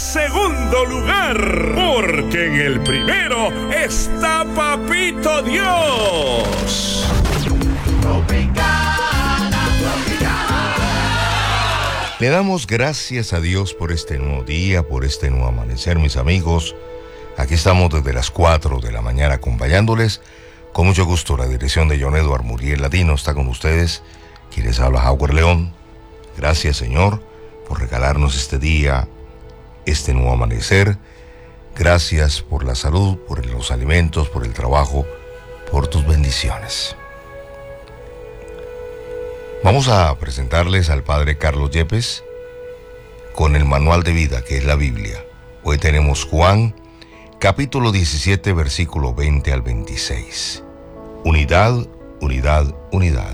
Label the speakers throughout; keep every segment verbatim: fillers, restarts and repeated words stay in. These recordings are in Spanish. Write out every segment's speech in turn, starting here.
Speaker 1: segundo lugar, porque en el primero está Papito Dios.
Speaker 2: Le damos gracias a Dios por este nuevo día, por este nuevo amanecer, mis amigos. Aquí estamos desde las cuatro de la mañana acompañándoles. Con mucho gusto, la dirección de John Edward Muriel Ladino está con ustedes. Quien les habla, Howard León. Gracias, Señor, por regalarnos este día, este nuevo amanecer. Gracias por la salud, por los alimentos, por el trabajo, por tus bendiciones. Vamos a presentarles al Padre Carlos Yepes con el manual de vida, que es la Biblia. Hoy tenemos Juan, capítulo diecisiete, versículo veinte al veintiséis. Unidad, unidad, unidad.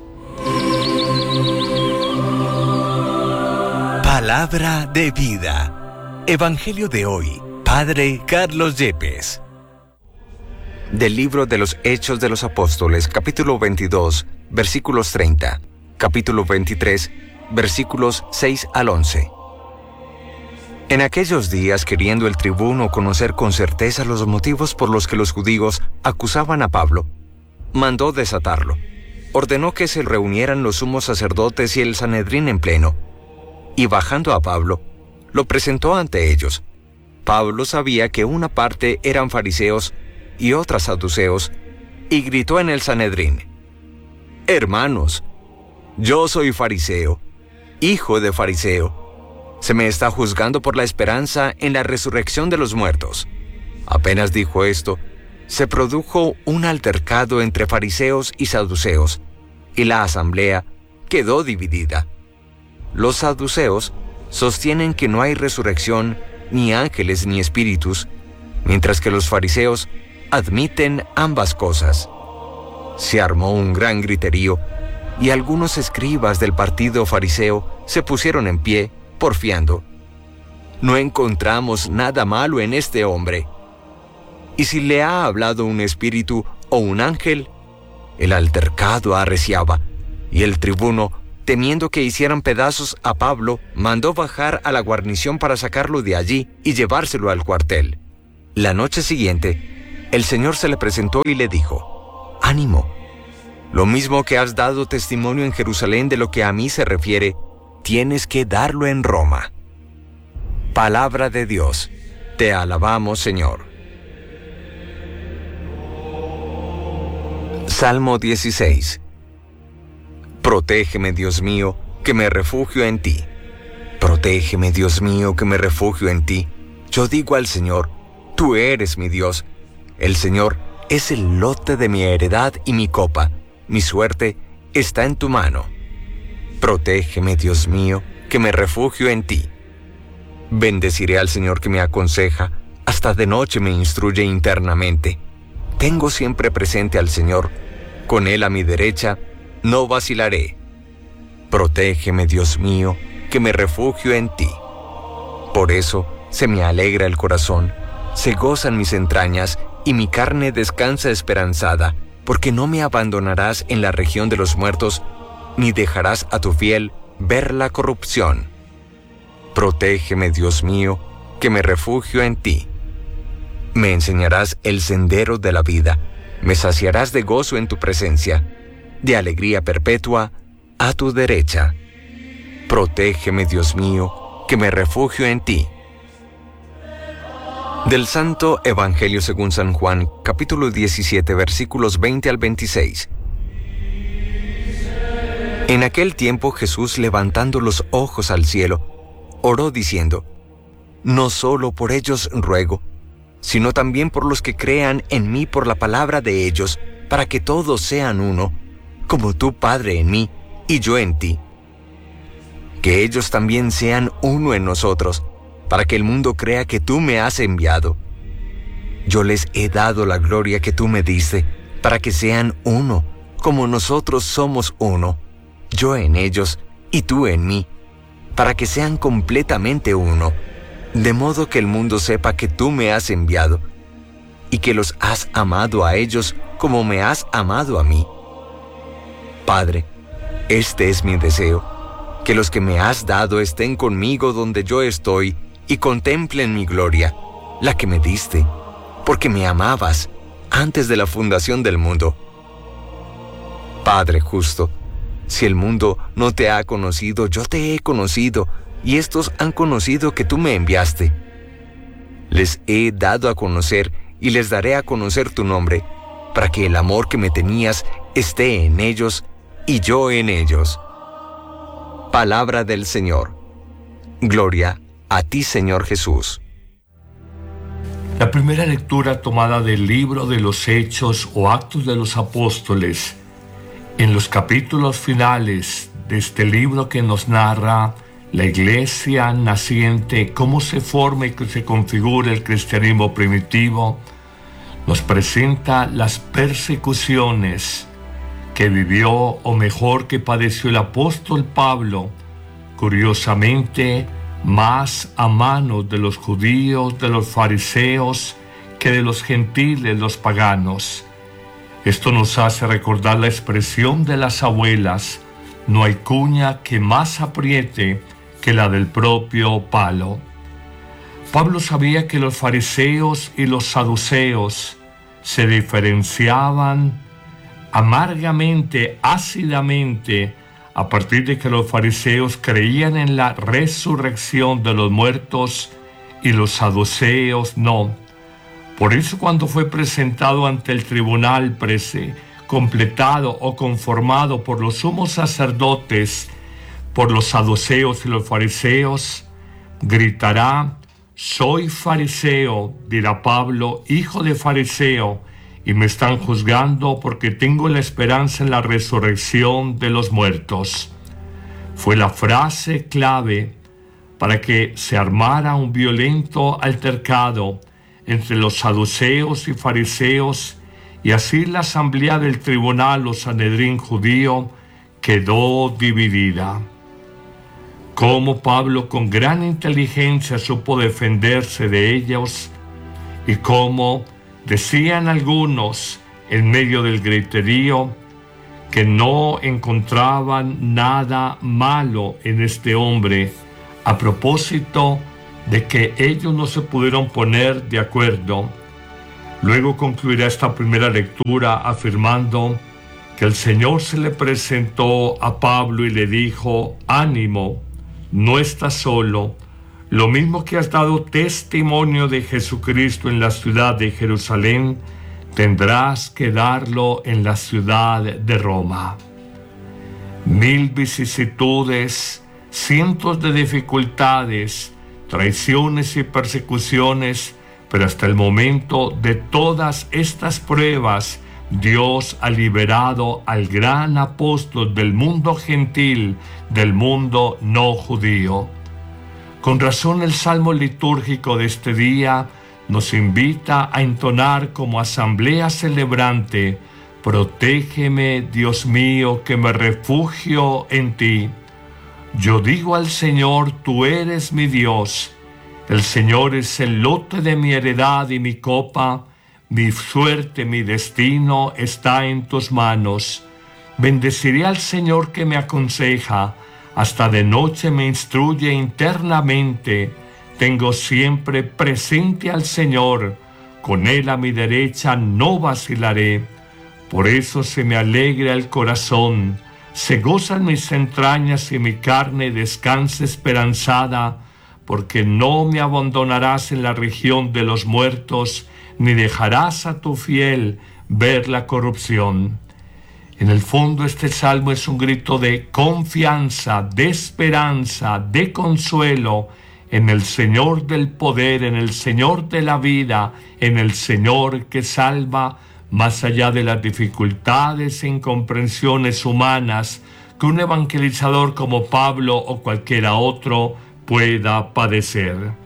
Speaker 3: Palabra de vida. Evangelio de hoy. Padre Carlos Yepes. Del libro de los Hechos de los Apóstoles, capítulo veintidós, versículos treinta. Capítulo veintitrés, versículos seis al once. En aquellos días, queriendo el tribuno conocer con certeza los motivos por los que los judíos acusaban a Pablo, mandó desatarlo. Ordenó que se reunieran los sumos sacerdotes y el Sanedrín en pleno, y bajando a Pablo, lo presentó ante ellos. Pablo sabía que una parte eran fariseos y otra saduceos, y gritó en el Sanedrín: «Hermanos, yo soy fariseo, hijo de fariseo. Se me está juzgando por la esperanza en la resurrección de los muertos». Apenas dijo esto, se produjo un altercado entre fariseos y saduceos, y la asamblea quedó dividida. Los saduceos sostienen que no hay resurrección, ni ángeles ni espíritus, mientras que los fariseos admiten ambas cosas. Se armó un gran griterío, y algunos escribas del partido fariseo se pusieron en pie, porfiando: «No encontramos nada malo en este hombre. Y si le ha hablado un espíritu o un ángel». El altercado arreciaba, y el tribuno, temiendo que hicieran pedazos a Pablo, mandó bajar a la guarnición para sacarlo de allí y llevárselo al cuartel. La noche siguiente, el Señor se le presentó y le dijo: «Ánimo, lo mismo que has dado testimonio en Jerusalén de lo que a mí se refiere, tienes que darlo en Roma». Palabra de Dios. Te alabamos, Señor. Salmo dieciséis. Protégeme, Dios mío, que me refugio en ti. Protégeme, Dios mío, que me refugio en ti. Yo digo al Señor: tú eres mi Dios. El Señor es el lote de mi heredad y mi copa. Mi suerte está en tu mano. Protégeme, Dios mío, que me refugio en ti. Bendeciré al Señor que me aconseja, hasta de noche me instruye internamente. Tengo siempre presente al Señor, con Él a mi derecha, no vacilaré. Protégeme, Dios mío, que me refugio en ti. Por eso se me alegra el corazón, se gozan mis entrañas, y mi carne descansa esperanzada, porque no me abandonarás en la región de los muertos, ni dejarás a tu fiel ver la corrupción. Protégeme, Dios mío, que me refugio en ti. Me enseñarás el sendero de la vida, me saciarás de gozo en tu presencia, de alegría perpetua a tu derecha. Protégeme, Dios mío, que me refugio en ti. Del Santo Evangelio según San Juan, capítulo diecisiete, versículos veinte al veintiséis. En aquel tiempo Jesús, levantando los ojos al cielo, oró diciendo: «No solo por ellos ruego, sino también por los que crean en mí por la palabra de ellos, para que todos sean uno, como tú, Padre, en mí y yo en ti. Que ellos también sean uno en nosotros, para que el mundo crea que tú me has enviado. Yo les he dado la gloria que tú me diste, para que sean uno, como nosotros somos uno, yo en ellos y tú en mí, para que sean completamente uno, de modo que el mundo sepa que tú me has enviado, y que los has amado a ellos como me has amado a mí. Padre, este es mi deseo, que los que me has dado estén conmigo donde yo estoy, y contemplen mi gloria, la que me diste, porque me amabas antes de la fundación del mundo. Padre justo, si el mundo no te ha conocido, yo te he conocido, y estos han conocido que tú me enviaste. Les he dado a conocer y les daré a conocer tu nombre, para que el amor que me tenías esté en ellos y yo en ellos. Palabra del Señor. Gloria a ti, Señor Jesús.
Speaker 4: La primera lectura tomada del libro de los Hechos o Actos de los Apóstoles, en los capítulos finales de este libro que nos narra la iglesia naciente, cómo se forma y se configura el cristianismo primitivo, nos presenta las persecuciones que vivió, o mejor que padeció el apóstol Pablo, curiosamente más a manos de los judíos, de los fariseos, que de los gentiles, los paganos. Esto nos hace recordar la expresión de las abuelas: no hay cuña que más apriete que la del propio palo. Pablo sabía que los fariseos y los saduceos se diferenciaban amargamente, ácidamente, a partir de que los fariseos creían en la resurrección de los muertos y los saduceos no. Por eso, cuando fue presentado ante el tribunal, prese, completado o conformado por los sumos sacerdotes, por los saduceos y los fariseos, gritará: soy fariseo, dirá Pablo, hijo de fariseo, y me están juzgando porque tengo la esperanza en la resurrección de los muertos. Fue la frase clave para que se armara un violento altercado entre los saduceos y fariseos, y así la asamblea del tribunal o Sanedrín judío quedó dividida. Cómo Pablo con gran inteligencia supo defenderse de ellos, y cómo decían algunos en medio del griterío que no encontraban nada malo en este hombre, a propósito de que ellos no se pudieron poner de acuerdo. Luego concluirá esta primera lectura afirmando que el Señor se le presentó a Pablo y le dijo: ánimo, no estás solo. Lo mismo que has dado testimonio de Jesucristo en la ciudad de Jerusalén, tendrás que darlo en la ciudad de Roma. Mil vicisitudes, cientos de dificultades, traiciones y persecuciones, pero hasta el momento de todas estas pruebas, Dios ha liberado al gran apóstol del mundo gentil, del mundo no judío. Con razón, el salmo litúrgico de este día nos invita a entonar como asamblea celebrante: protégeme, Dios mío, que me refugio en ti. Yo digo al Señor, tú eres mi Dios. El Señor es el lote de mi heredad y mi copa. Mi suerte, mi destino está en tus manos. Bendeciré al Señor que me aconseja. Hasta de noche me instruye internamente. Tengo siempre presente al Señor. Con Él a mi derecha no vacilaré. Por eso se me alegra el corazón. Se gozan mis entrañas y mi carne descansa esperanzada, porque no me abandonarás en la región de los muertos, ni dejarás a tu fiel ver la corrupción. En el fondo, este salmo es un grito de confianza, de esperanza, de consuelo en el Señor del poder, en el Señor de la vida, en el Señor que salva, más allá de las dificultades e incomprensiones humanas que un evangelizador como Pablo o cualquiera otro pueda padecer.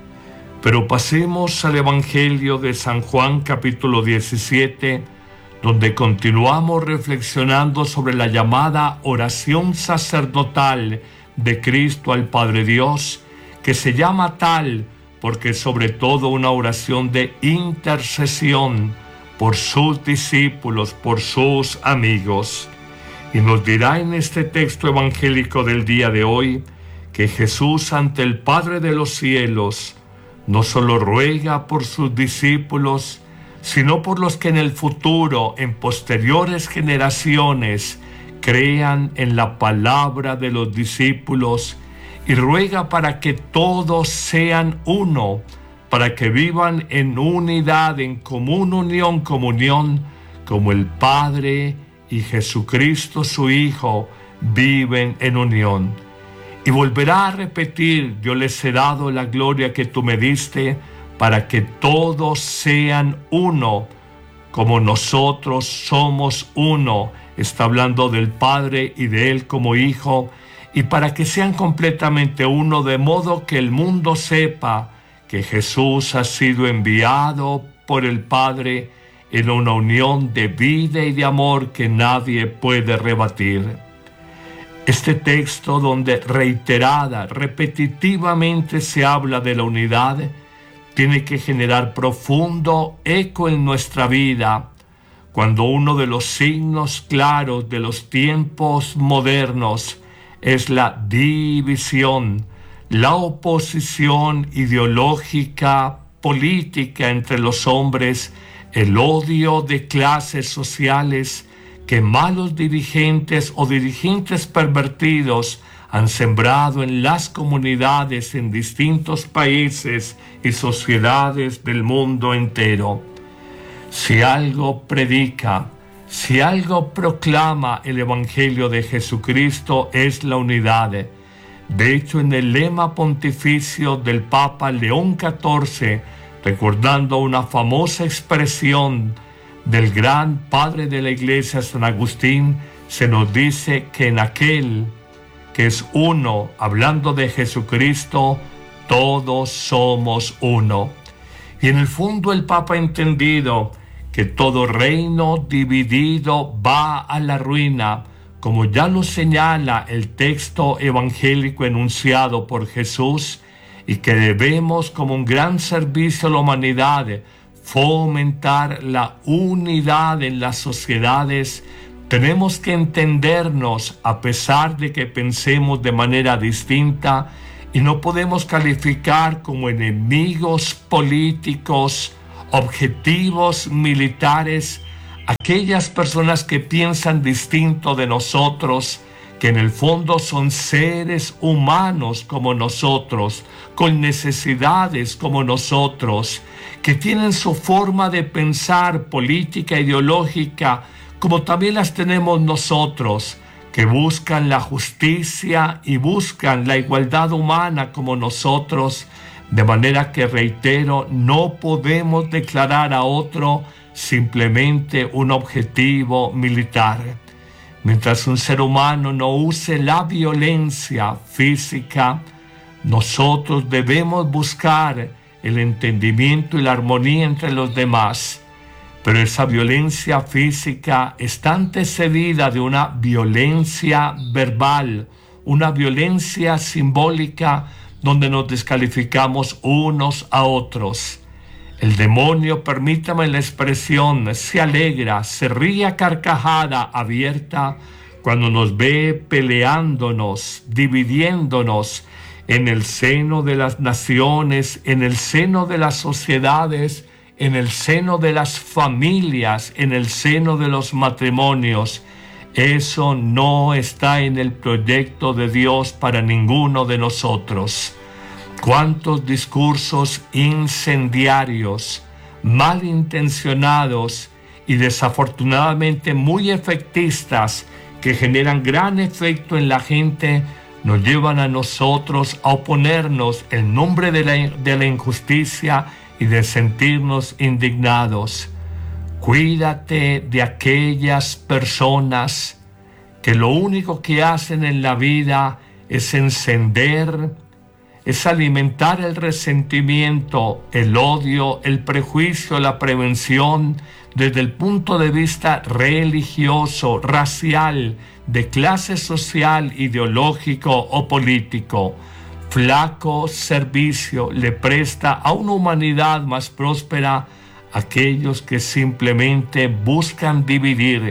Speaker 4: Pero pasemos al Evangelio de San Juan, capítulo diecisiete, donde continuamos reflexionando sobre la llamada oración sacerdotal de Cristo al Padre Dios, que se llama tal porque es sobre todo una oración de intercesión por sus discípulos, por sus amigos. Y nos dirá en este texto evangélico del día de hoy que Jesús ante el Padre de los cielos no solo ruega por sus discípulos, sino por los que en el futuro, en posteriores generaciones, crean en la palabra de los discípulos, y ruega para que todos sean uno, para que vivan en unidad, en común unión, comunión, como el Padre y Jesucristo su Hijo viven en unión. Y volverá a repetir: yo les he dado la gloria que tú me diste, para que todos sean uno, como nosotros somos uno. Está hablando del Padre y de Él como Hijo, y para que sean completamente uno, de modo que el mundo sepa que Jesús ha sido enviado por el Padre en una unión de vida y de amor que nadie puede rebatir. Este texto, donde reiterada, repetitivamente se habla de la unidad, tiene que generar profundo eco en nuestra vida, cuando uno de los signos claros de los tiempos modernos es la división, la oposición ideológica, política entre los hombres, el odio de clases sociales que malos dirigentes o dirigentes pervertidos han sembrado en las comunidades en distintos países y sociedades del mundo entero. Si algo predica, si algo proclama el Evangelio de Jesucristo, es la unidad. De hecho, en el lema pontificio del Papa León catorce, recordando una famosa expresión del gran padre de la Iglesia, San Agustín, se nos dice que en aquel que es uno, hablando de Jesucristo, todos somos uno. Y en el fondo el Papa ha entendido que todo reino dividido va a la ruina, como ya lo señala el texto evangélico enunciado por Jesús, y que debemos, como un gran servicio a la humanidad, fomentar la unidad en las sociedades. Tenemos que entendernos a pesar de que pensemos de manera distinta, y no podemos calificar como enemigos políticos, objetivos militares, aquellas personas que piensan distinto de nosotros, que en el fondo son seres humanos como nosotros, con necesidades como nosotros, que tienen su forma de pensar política, ideológica, como también las tenemos nosotros, que buscan la justicia y buscan la igualdad humana como nosotros, de manera que, reitero, no podemos declarar a otro simplemente un objetivo militar. Mientras un ser humano no use la violencia física, nosotros debemos buscar el entendimiento y la armonía entre los demás. Pero esa violencia física está antecedida de una violencia verbal, una violencia simbólica donde nos descalificamos unos a otros. El demonio, permítame la expresión, se alegra, se ríe a carcajada abierta cuando nos ve peleándonos, dividiéndonos en el seno de las naciones, en el seno de las sociedades, en el seno de las familias, en el seno de los matrimonios. Eso no está en el proyecto de Dios para ninguno de nosotros. Cuántos discursos incendiarios, malintencionados y desafortunadamente muy efectistas, que generan gran efecto en la gente, nos llevan a nosotros a oponernos en nombre de la, de la injusticia y de sentirnos indignados. Cuídate de aquellas personas que lo único que hacen en la vida es encender, es alimentar el resentimiento, el odio, el prejuicio, la prevención desde el punto de vista religioso, racial, de clase social, ideológico o político. Flaco servicio le presta a una humanidad más próspera aquellos que simplemente buscan dividir,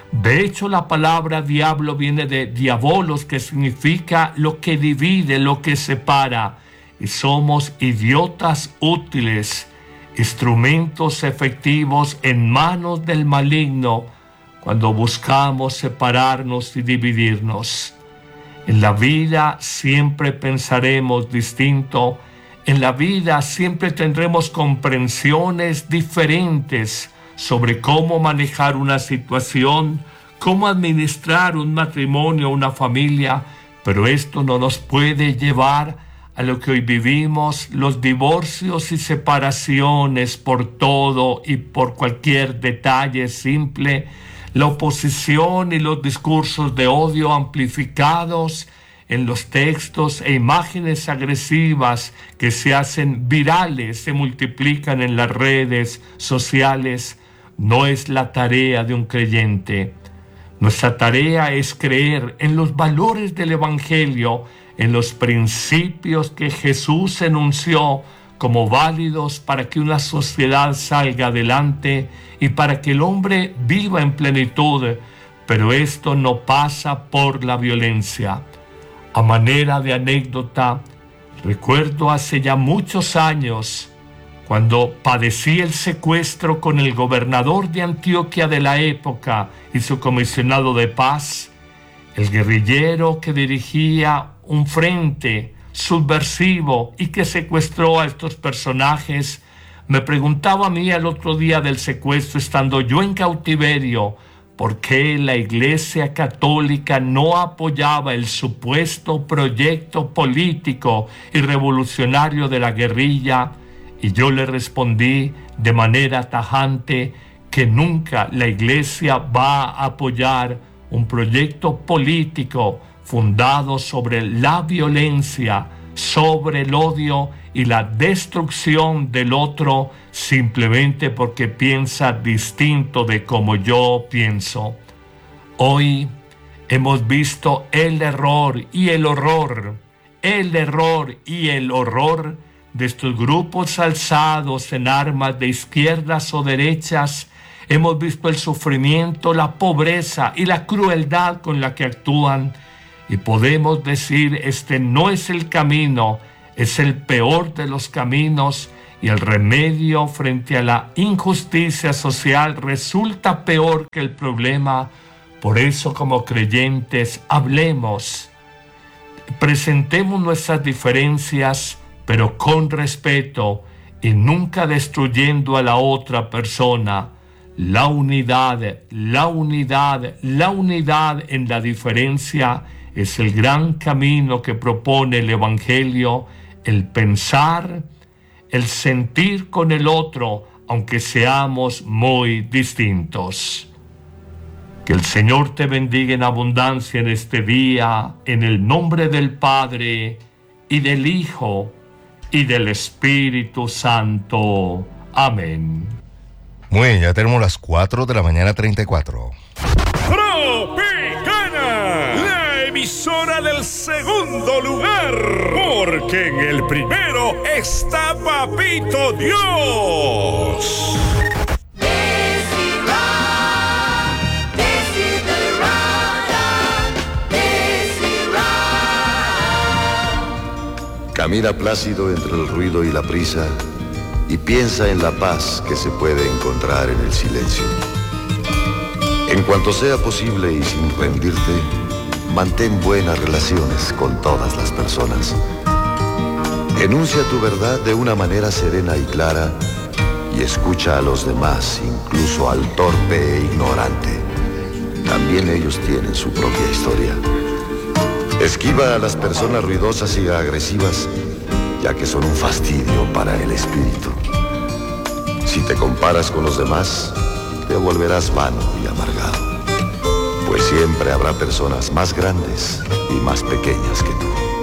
Speaker 4: De hecho, la palabra diablo viene de diabolos, que significa lo que divide, lo que separa. Y somos idiotas útiles, instrumentos efectivos en manos del maligno cuando buscamos separarnos y dividirnos. En la vida siempre pensaremos distinto. En la vida siempre tendremos comprensiones diferentes sobre cómo manejar una situación, cómo administrar un matrimonio, una familia, pero esto no nos puede llevar a lo que hoy vivimos, los divorcios y separaciones por todo y por cualquier detalle simple, la oposición y los discursos de odio amplificados en los textos e imágenes agresivas que se hacen virales, se multiplican en las redes sociales. No es la tarea de un creyente. Nuestra tarea es creer en los valores del Evangelio, en los principios que Jesús enunció como válidos para que una sociedad salga adelante y para que el hombre viva en plenitud, pero esto no pasa por la violencia. A manera de anécdota, recuerdo hace ya muchos años, cuando padecí el secuestro con el gobernador de Antioquia de la época y su comisionado de paz, el guerrillero que dirigía un frente subversivo y que secuestró a estos personajes, me preguntaba a mí al otro día del secuestro, estando yo en cautiverio, por qué la Iglesia Católica no apoyaba el supuesto proyecto político y revolucionario de la guerrilla. Y yo le respondí de manera tajante que nunca la Iglesia va a apoyar un proyecto político fundado sobre la violencia, sobre el odio y la destrucción del otro simplemente porque piensa distinto de como yo pienso. Hoy hemos visto el error y el horror, el error y el horror de estos grupos alzados en armas de izquierdas o derechas. Hemos visto el sufrimiento, la pobreza y la crueldad con la que actúan. Y podemos decir, este no es el camino, es el peor de los caminos, y el remedio frente a la injusticia social resulta peor que el problema. Por eso, como creyentes, hablemos, presentemos nuestras diferencias, pero con respeto y nunca destruyendo a la otra persona. La unidad, la unidad, la unidad en la diferencia es el gran camino que propone el Evangelio, el pensar, el sentir con el otro, aunque seamos muy distintos. Que el Señor te bendiga en abundancia en este día, en el nombre del Padre, y del Hijo, y del Espíritu Santo. Amén.
Speaker 2: Muy bien, ya tenemos las cuatro de la mañana, treinta y cuatro.
Speaker 1: Tropicana, la emisora del segundo lugar, porque en el primero está Papito Dios.
Speaker 5: Camina plácido entre el ruido y la prisa y piensa en la paz que se puede encontrar en el silencio. En cuanto sea posible y sin rendirte, mantén buenas relaciones con todas las personas. Enuncia tu verdad de una manera serena y clara y escucha a los demás, incluso al torpe e ignorante. También ellos tienen su propia historia. Esquiva a las personas ruidosas y agresivas, ya que son un fastidio para el espíritu. Si te comparas con los demás, te volverás vano y amargado, pues siempre habrá personas más grandes y más pequeñas que tú.